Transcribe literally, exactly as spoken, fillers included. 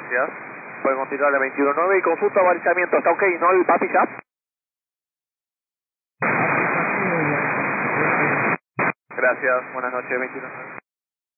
Gracias. Puede continuar el veintiuno nueve y consulta balizamiento. ¿Está ok? ¿No el papi ya? Gracias. Buenas noches, veintiuno nueve.